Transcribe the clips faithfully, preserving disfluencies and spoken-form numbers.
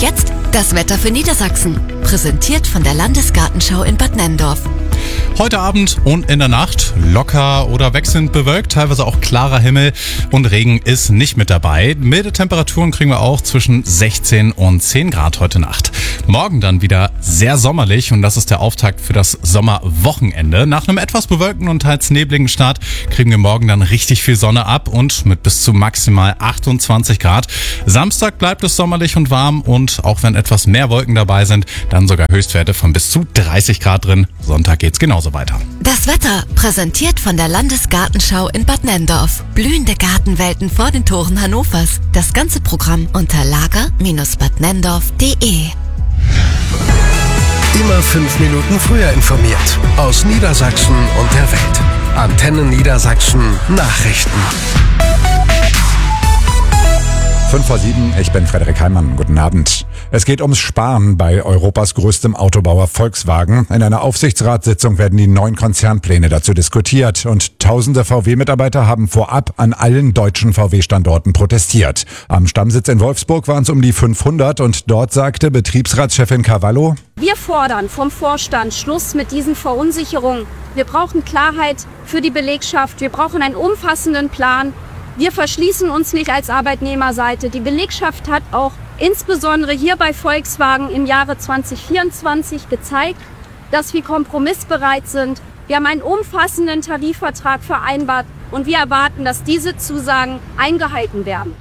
jetzt das Wetter für Niedersachsen. Präsentiert von der Landesgartenschau in Bad Nenndorf. Heute Abend und in der Nacht locker oder wechselnd bewölkt, teilweise auch klarer Himmel und Regen ist nicht mit dabei. Milde Temperaturen kriegen wir auch zwischen sechzehn und zehn Grad heute Nacht. Morgen dann wieder sehr sommerlich und das ist der Auftakt für das Sommerwochenende. Nach einem etwas bewölkten und teils nebligen Start kriegen wir morgen dann richtig viel Sonne ab und mit bis zu maximal achtundzwanzig Grad. Samstag bleibt es sommerlich und warm und auch wenn etwas mehr Wolken dabei sind, dann sogar Höchstwerte von bis zu dreißig Grad drin. Sonntag geht's genauso weiter. Das Wetter präsentiert von der Landesgartenschau in Bad Nenndorf. Blühende Gartenwelten vor den Toren Hannovers. Das ganze Programm unter lager Bindestrich bad nenndorf punkt de. Immer fünf Minuten früher informiert. Aus Niedersachsen und der Welt. Antenne Niedersachsen Nachrichten. fünf vor sieben, ich bin Frederik Heimann. Guten Abend. Es geht ums Sparen bei Europas größtem Autobauer Volkswagen. In einer Aufsichtsratssitzung werden die neuen Konzernpläne dazu diskutiert. Und tausende V W-Mitarbeiter haben vorab an allen deutschen V W-Standorten protestiert. Am Stammsitz in Wolfsburg waren es um die fünfhundert und dort sagte Betriebsratschefin Cavallo: Wir fordern vom Vorstand Schluss mit diesen Verunsicherungen. Wir brauchen Klarheit für die Belegschaft. Wir brauchen einen umfassenden Plan. Wir verschließen uns nicht als Arbeitnehmerseite. Die Belegschaft hat auch insbesondere hier bei Volkswagen im Jahre zwanzig vierundzwanzig gezeigt, dass wir kompromissbereit sind. Wir haben einen umfassenden Tarifvertrag vereinbart und wir erwarten, dass diese Zusagen eingehalten werden.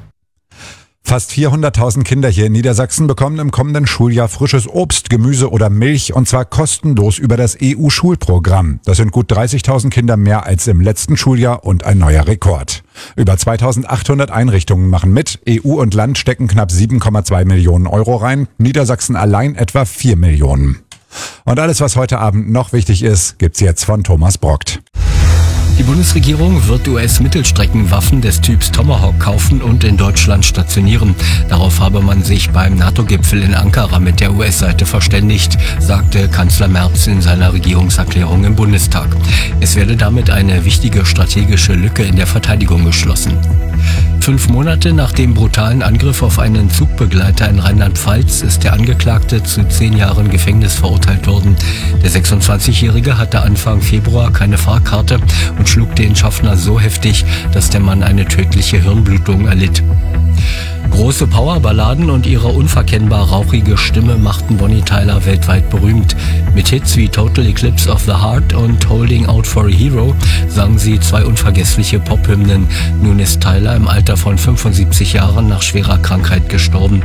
Fast vierhunderttausend Kinder hier in Niedersachsen bekommen im kommenden Schuljahr frisches Obst, Gemüse oder Milch und zwar kostenlos über das E U-Schulprogramm. Das sind gut dreißigtausend Kinder mehr als im letzten Schuljahr und ein neuer Rekord. Über zweitausendachthundert Einrichtungen machen mit. E U und Land stecken knapp sieben Komma zwei Millionen Euro rein. Niedersachsen allein etwa vier Millionen. Und alles, was heute Abend noch wichtig ist, gibt's jetzt von Thomas Brockt. Die Bundesregierung wird U S-Mittelstreckenwaffen des Typs Tomahawk kaufen und in Deutschland stationieren. Darauf habe man sich beim NATO-Gipfel in Ankara mit der U S-Seite verständigt, sagte Kanzler Merz in seiner Regierungserklärung im Bundestag. Es werde damit eine wichtige strategische Lücke in der Verteidigung geschlossen. Fünf Monate nach dem brutalen Angriff auf einen Zugbegleiter in Rheinland-Pfalz ist der Angeklagte zu zehn Jahren Gefängnis verurteilt worden. Der sechsundzwanzigjährige hatte Anfang Februar keine Fahrkarte und schlug den Schaffner so heftig, dass der Mann eine tödliche Hirnblutung erlitt. Große Powerballaden und ihre unverkennbar rauchige Stimme machten Bonnie Tyler weltweit berühmt. Mit Hits wie Total Eclipse of the Heart und Holding Out for a Hero sang sie zwei unvergessliche Pop-Hymnen. Nun ist Tyler im Alter von fünfundsiebzig Jahren nach schwerer Krankheit gestorben.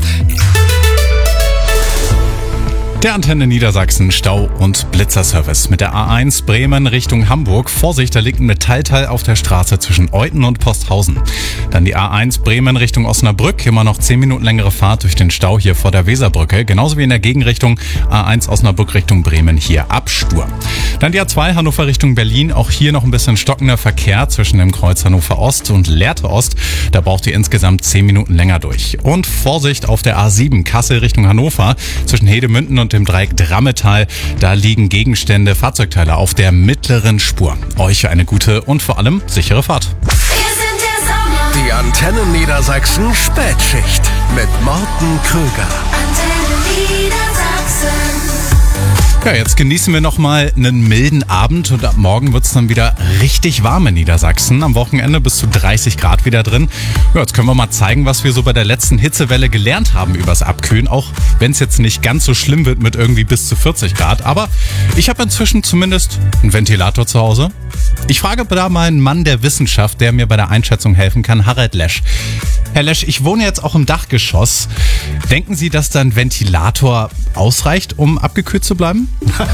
Der Antenne Niedersachsen Stau- und Blitzerservice mit der A eins Bremen Richtung Hamburg. Vorsicht, da liegt ein Metallteil auf der Straße zwischen Euthen und Posthausen. Dann die A eins Bremen Richtung Osnabrück. Immer noch zehn Minuten längere Fahrt durch den Stau hier vor der Weserbrücke. Genauso wie in der Gegenrichtung A eins Osnabrück Richtung Bremen hier ab Stur. Dann die A zwei Hannover Richtung Berlin. Auch hier noch ein bisschen stockender Verkehr zwischen dem Kreuz Hannover Ost und Lehrte Ost. Da braucht ihr insgesamt zehn Minuten länger durch. Und Vorsicht auf der A sieben Kassel Richtung Hannover. Zwischen Hedemünden und dem Dreieck Drammetal. Da liegen Gegenstände, Fahrzeugteile auf der mittleren Spur. Euch für eine gute und vor allem sichere Fahrt. Die Antenne Niedersachsen Spätschicht mit Morten Krüger. Antenne Niedersachsen. Ja, jetzt genießen wir nochmal einen milden Abend und ab morgen wird es dann wieder richtig warm in Niedersachsen. Am Wochenende bis zu dreißig Grad wieder drin. Ja, jetzt können wir mal zeigen, was wir so bei der letzten Hitzewelle gelernt haben übers Abkühlen. Auch wenn es jetzt nicht ganz so schlimm wird mit irgendwie bis zu vierzig Grad. Aber ich habe inzwischen zumindest einen Ventilator zu Hause. Ich frage da mal einen Mann der Wissenschaft, der mir bei der Einschätzung helfen kann, Harald Lesch. Herr Lesch, ich wohne jetzt auch im Dachgeschoss. Denken Sie, dass da ein Ventilator ausreicht, um abgekühlt zu bleiben?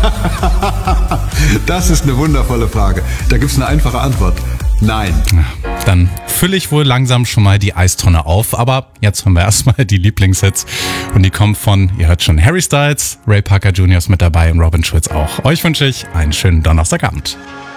Das ist eine wundervolle Frage. Da gibt's eine einfache Antwort. Nein. Dann fülle ich wohl langsam schon mal die Eistonne auf. Aber jetzt haben wir erstmal die Lieblingshits. Und die kommen von, ihr hört schon, Harry Styles, Ray Parker Junior ist mit dabei und Robin Schulz auch. Euch wünsche ich einen schönen Donnerstagabend.